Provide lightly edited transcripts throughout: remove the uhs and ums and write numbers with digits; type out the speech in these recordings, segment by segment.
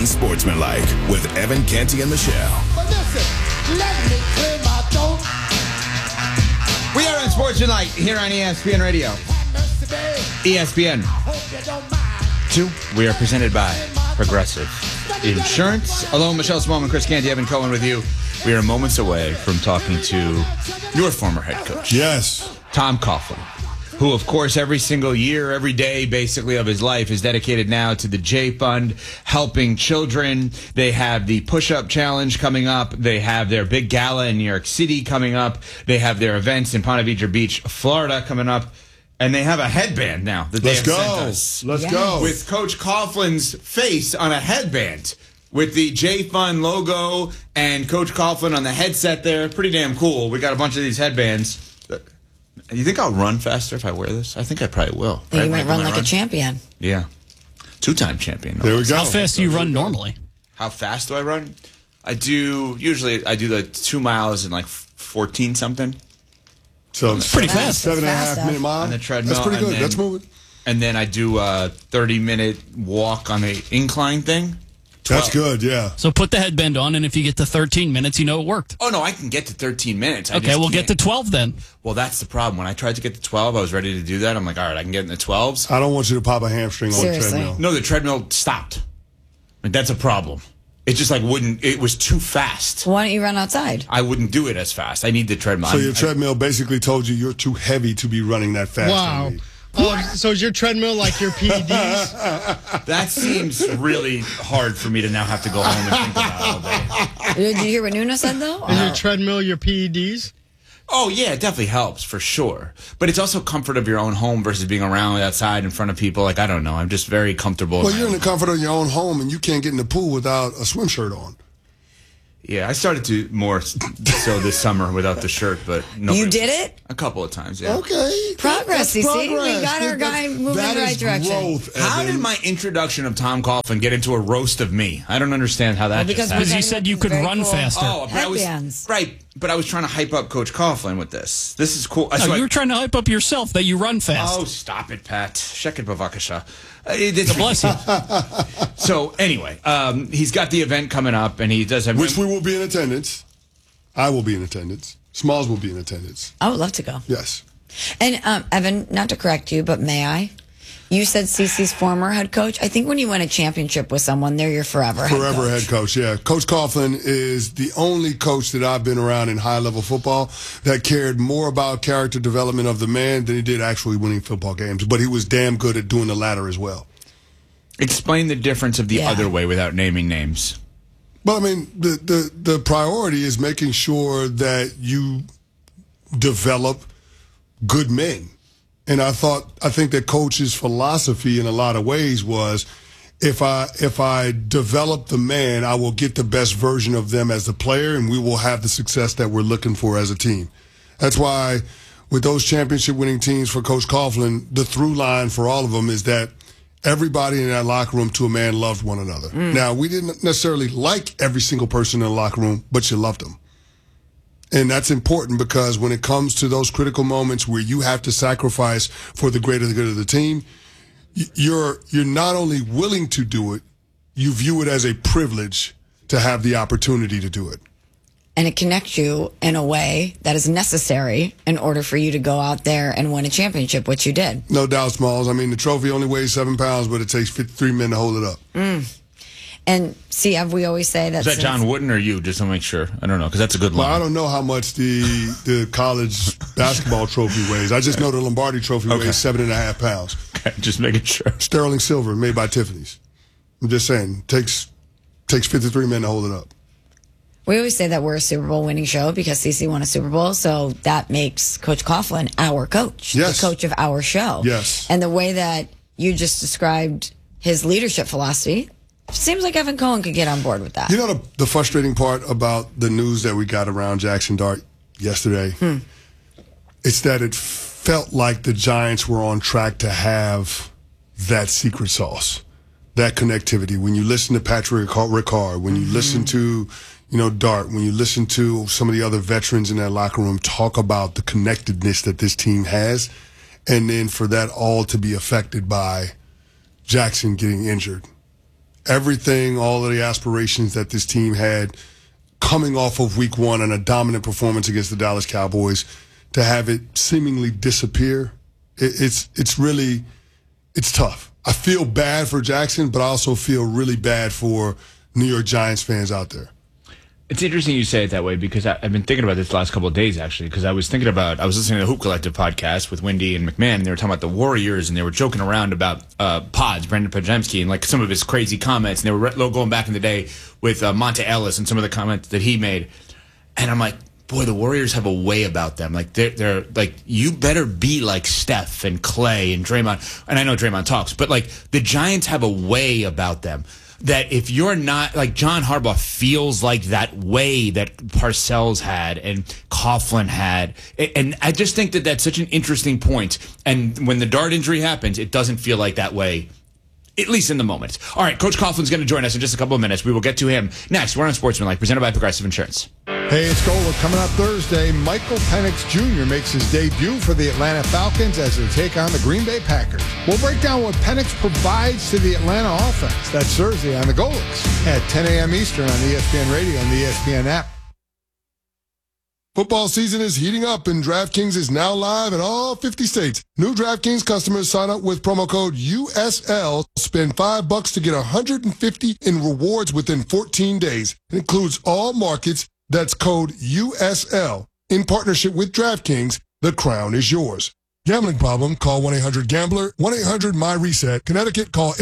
Unsportsmanlike with Evan Canty and Michelle. But listen, let me clear my throat. We are Unsportsmanlike here on ESPN Radio. ESPN 2. We are presented by Progressive Insurance. Along Michelle Smallman, Chris Canty, Evan Cohen with you. We are moments away from talking to your former head coach. Yes. Tom Coughlin, who, of course, every single year, every day, basically, of his life is dedicated now to the J Fund, helping children. They have the push-up challenge coming up. They have their big gala in New York City coming up. They have their events in Ponte Vedra Beach, Florida, coming up. And they have a headband now that they have sent us. Let's go. With Coach Coughlin's face on a headband with the J Fund logo and Coach Coughlin on the headset there. Pretty damn cool. We got a bunch of these headbands. You think I'll run faster if I wear this? I think I probably will. Right? You might run like a champion. Yeah. 2-time champion. There we go. How fast do you run normally? How fast do I run? Usually I do the 2 miles in like 14 something. So it's pretty fast. 7.5 minute mile. On the treadmill. That's pretty good. Then, that's moving. And then I do a 30-minute walk on the incline thing. 12. That's good, yeah. So put the headband on, and if you get to 13 minutes, you know it worked. Oh, no, I can get to 13 minutes. Okay, we'll get to 12 then. Well, that's the problem. When I tried to get to 12, I was ready to do that. I'm like, all right, I can get in the 12s. I don't want you to pop a hamstring on the Seriously. treadmill. No, the treadmill stopped. Like, that's a problem. It just like wouldn't. It was too fast. Why don't you run outside? I wouldn't do it as fast. I need the treadmill. So your treadmill basically told you you're too heavy to be running that fast. Wow. So is your treadmill like your PEDs? That seems really hard for me to now have to go home and think about all day. Did you hear what Nuna said, though? Is your treadmill your PEDs? Oh, yeah, it definitely helps, for sure. But it's also comfort of your own home versus being around outside in front of people. Like, I don't know. I'm just very comfortable. Well, you're in the comfort of your own home, and you can't get in the pool without a swim shirt on. Yeah, I started to more so this summer without the shirt, but no. You did it? A couple of times, yeah. Okay. Progress, That's you see? progress. We got our guy moving in the That right is direction. growth, How Evan. did my introduction of Tom Coughlin get into a roast of me? I don't understand how that Well, because just Because happened. you said you could Very run cool. faster. Oh, but I was Headbands. right, but I was trying to hype up Coach Coughlin with this. This is cool. No, So you were trying to hype up yourself that you run fast. oh, stop it, Pat. Sheket bavakasha. Bless you. So anyway, he's got the event coming up, and he does have Which we will be in attendance. I will be in attendance. Smalls will be in attendance. I would love to go. Yes. And, Evan, not to correct you, but may I? You said CC's former head coach. I think when you win a championship with someone, they're your forever Head coach, yeah. Coach Coughlin is the only coach that I've been around in high-level football that cared more about character development of the man than he did actually winning football games. But he was damn good at doing the latter as well. Explain the difference of the other way without naming names. Well, I mean, the priority is making sure that you develop good men. And I think that Coach's philosophy in a lot of ways was, if I develop the man, I will get the best version of them as a player, and we will have the success that we're looking for as a team. That's why with those championship-winning teams for Coach Coughlin, the through line for all of them is that everybody in that locker room, to a man, loved one another. Now, we didn't necessarily like every single person in the locker room, but you loved them. And that's important because when it comes to those critical moments where you have to sacrifice for the greater good of the team, you're not only willing to do it, you view it as a privilege to have the opportunity to do it. And it connects you in a way that is necessary in order for you to go out there and win a championship, which you did. No doubt, Smalls. I mean, the trophy only weighs 7 pounds, but it takes 53 men to hold it up. And see, Ev, we always say that. Is that John Wooden or you? Just to make sure. I don't know, because that's a good Well, I line. don't know how much the college basketball trophy weighs. I just know the Lombardi trophy weighs 7.5 pounds. Okay, just making sure. Sterling silver, made by Tiffany's. I'm just saying, takes 53 men to hold it up. We always say that we're a Super Bowl winning show because CC won a Super Bowl, so that makes Coach Coughlin our coach, Yes. the coach of our show. Yes. And the way that you just described his leadership philosophy, seems like Evan Cohen could get on board with that. You know the frustrating part about the news that we got around Jackson Dart yesterday? It's that it felt like the Giants were on track to have that secret sauce, that connectivity. When you listen to Patrick Ricard, when you listen to Dart, when you listen to some of the other veterans in that locker room talk about the connectedness that this team has, and then for that all to be affected by Jackson getting injured. everything, all of the aspirations that this team had coming off of week one and a dominant performance against the Dallas Cowboys, to have it seemingly disappear, it's tough. I feel bad for Jackson, but I also feel really bad for New York Giants fans out there. It's interesting you say it that way, because I've been thinking about this the last couple of days, actually, because I was listening to the Hoop Collective podcast with Wendy and McMahon, and they were talking about the Warriors, and they were joking around about Pods, Brendan Podziemski, and like some of his crazy comments, and they were going back in the day with Monta Ellis and some of the comments that he made. And I'm like, boy, the Warriors have a way about them. Like they're like, you better be like Steph and Clay and Draymond. And I know Draymond talks, but like the Giants have a way about them that if you're not, like, John Harbaugh feels like that way that Parcells had and Coughlin had. And I just think that that's such an interesting point. And when the Dart injury happens, it doesn't feel like that way, at least in the moment. All right, Coach Coughlin's going to join us in just a couple of minutes. We will get to him next. We're on Sportsmanlike, presented by Progressive Insurance. Hey, it's Gola. Coming up Thursday, Michael Penix Jr. makes his debut for the Atlanta Falcons as they take on the Green Bay Packers. We'll break down what Penix provides to the Atlanta offense. That's Thursday on the Golics at 10 a.m. Eastern on ESPN Radio and the ESPN app. Football season is heating up, and DraftKings is now live in all 50 states. New DraftKings customers sign up with promo code USL, spend $5 to get $150 in rewards within 14 days. It includes all markets. That's code USL. In partnership with DraftKings, the crown is yours. Gambling problem? Call 1-800-GAMBLER. 1-800-MY-RESET. Connecticut, call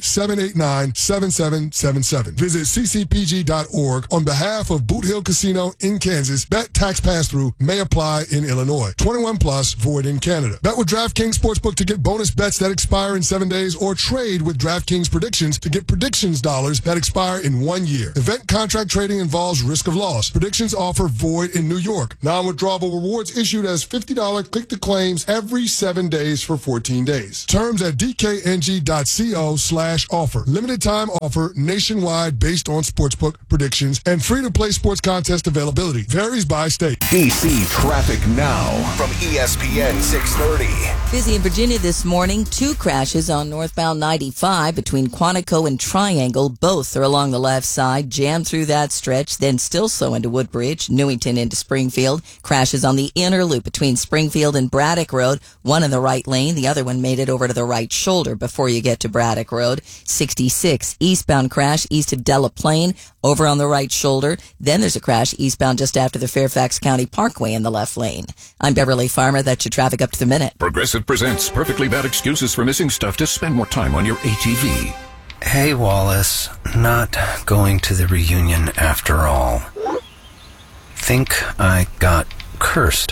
888-789-7777. Visit ccpg.org on behalf of Boot Hill Casino in Kansas. Bet tax pass-through may apply in Illinois. 21 plus, void in Canada. Bet with DraftKings Sportsbook to get bonus bets that expire in 7 days, or trade with DraftKings Predictions to get predictions dollars that expire in 1 year. Event contract trading involves risk of loss. Predictions offer void in New York. Non-withdrawable rewards issued as $50 click-to-claims every 7 days for 14 days. Terms at dkng.co/offer. Limited time offer nationwide based on sportsbook predictions and free-to-play sports contest availability. Varies by state. DC traffic now from ESPN 630. Busy in Virginia this morning. 2 crashes on northbound 95 between Quantico and Triangle. Both are along the left side. Jammed through that stretch, then still slow into Woodbridge, Newington into Springfield. Crashes on the inner loop between Springfield and Braddock Road. One in the right lane. The other one made it over to the right shoulder before you get to Braddock Road. 66 eastbound crash east of Della Plain over on the right shoulder. Then there's a crash eastbound just after the Fairfax County Parkway in the left lane. I'm Beverly Farmer. That's your traffic up to the minute. Progressive presents perfectly bad excuses for missing stuff to spend more time on your ATV. Hey, Wallace. Not going to the reunion after all. Think I got cursed.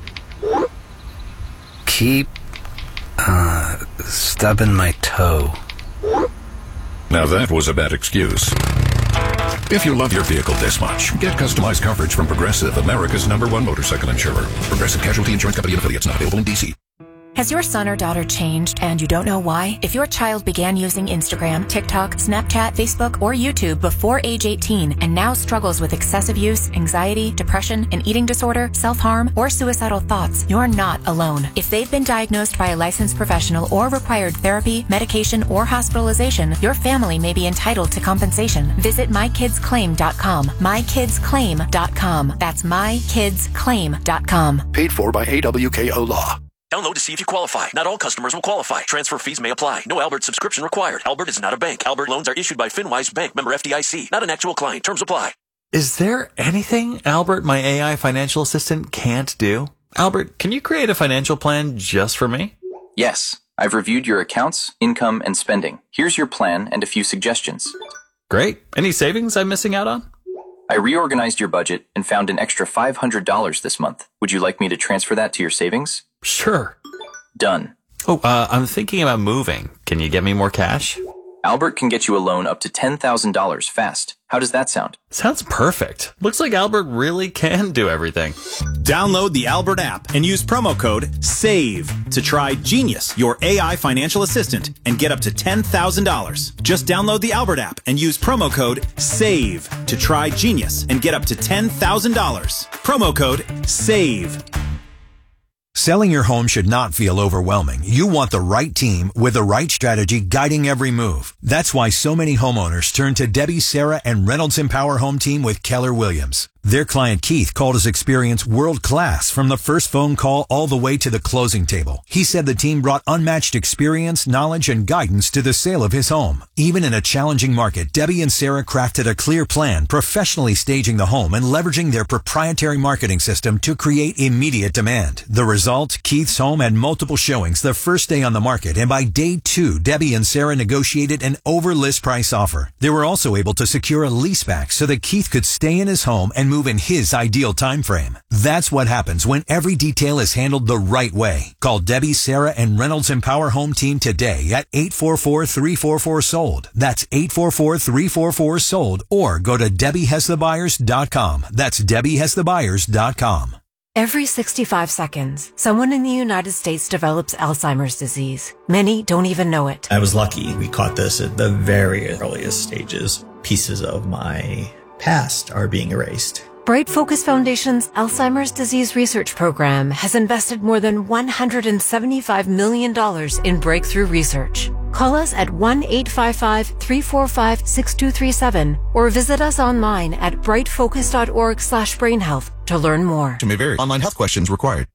Keep stubbing my toe. Now that was a bad excuse. If you love your vehicle this much, get customized coverage from Progressive, America's #1 motorcycle insurer. Progressive Casualty Insurance Company and affiliates, not available in D.C. Has your son or daughter changed and you don't know why? If your child began using Instagram, TikTok, Snapchat, Facebook, or YouTube before age 18 and now struggles with excessive use, anxiety, depression, an eating disorder, self-harm, or suicidal thoughts, you're not alone. If they've been diagnosed by a licensed professional or required therapy, medication, or hospitalization, your family may be entitled to compensation. Visit mykidsclaim.com. mykidsclaim.com. That's mykidsclaim.com. Paid for by AWKO Law. Download to see if you qualify. Not all customers will qualify. Transfer fees may apply. No Albert subscription required. Albert is not a bank. Albert loans are issued by FinWise Bank, member FDIC. Not an actual client. Terms apply. Is there anything Albert, my AI financial assistant, can't do? Albert, can you create a financial plan just for me? Yes. I've reviewed your accounts, income, and spending. Here's your plan and a few suggestions. Great. Any savings I'm missing out on? I reorganized your budget and found an extra $500 this month. Would you like me to transfer that to your savings? Sure. Done. Oh, I'm thinking about moving. Can you get me more cash? Albert can get you a loan up to $10,000 fast. How does that sound? Sounds perfect. Looks like Albert really can do everything. Download the Albert app and use promo code SAVE to try Genius, your AI financial assistant, and get up to $10,000. Just download the Albert app and use promo code SAVE to try Genius and get up to $10,000. Promo code SAVE. Selling your home should not feel overwhelming. You want the right team with the right strategy guiding every move. That's why so many homeowners turn to Debbie, Sarah, and Reynolds Empower Home Team with Keller Williams. Their client Keith called his experience world-class from the first phone call all the way to the closing table. He said the team brought unmatched experience, knowledge, and guidance to the sale of his home. Even in a challenging market, Debbie and Sarah crafted a clear plan, professionally staging the home and leveraging their proprietary marketing system to create immediate demand. The result, Keith's home had multiple showings the first day on the market, and by day 2, Debbie and Sarah negotiated an over-list price offer. They were also able to secure a leaseback so that Keith could stay in his home and move in his ideal time frame. That's what happens when every detail is handled the right way. Call Debbie, Sarah, and Reynolds Empower Home Team today at 844-344-SOLD. That's 844-344-SOLD, or go to DebbieHasTheBuyers.com. That's DebbieHasTheBuyers.com. Every 65 seconds, someone in the United States develops Alzheimer's disease. Many don't even know it. I was lucky. We caught this at the very earliest stages. Pieces of my past are being erased. Bright Focus Foundation's Alzheimer's Disease Research Program has invested more than $175 million in breakthrough research. Call us at 1-855-345-6237 or visit us online at brightfocus.org/brainhealth to learn more. May vary. Online health questions required.